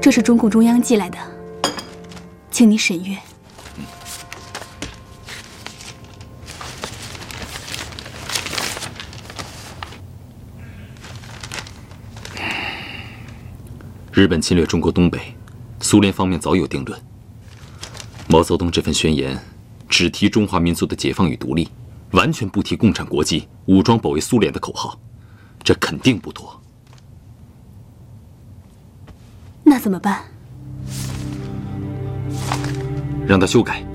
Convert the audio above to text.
这是中共中央寄来的，请你审阅。 日本侵略中国东北，苏联方面早有定论。毛泽东这份宣言只提中华民族的解放与独立，完全不提共产国际武装保卫苏联的口号，这肯定不妥。 那怎么办？ 让他修改。